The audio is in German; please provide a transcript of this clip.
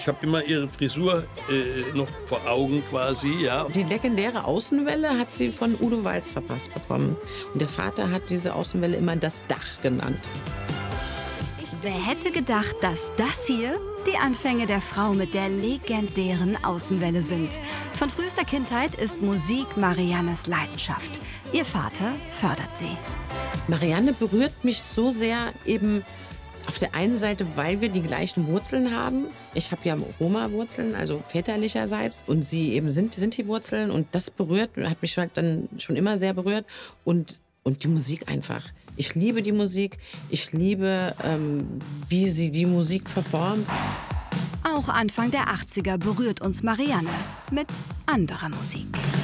Ich habe immer ihre Frisur noch vor Augen quasi, ja. Die legendäre Außenwelle hat sie von Udo Walz verpasst bekommen. Und der Vater hat diese Außenwelle immer das Dach genannt. Wer hätte gedacht, dass das hier die Anfänge der Frau mit der legendären Außenwelle sind? Von frühester Kindheit ist Musik Mariannes Leidenschaft. Ihr Vater fördert sie. Marianne berührt mich so sehr eben auf der einen Seite, weil wir die gleichen Wurzeln haben. Ich habe ja Roma-Wurzeln, also väterlicherseits. Und sie eben sind die Wurzeln. Und das hat mich halt dann schon immer sehr berührt. Und die Musik einfach. Ich liebe die Musik. Ich liebe, wie sie die Musik performt. Auch Anfang der 80er berührt uns Marianne mit anderer Musik.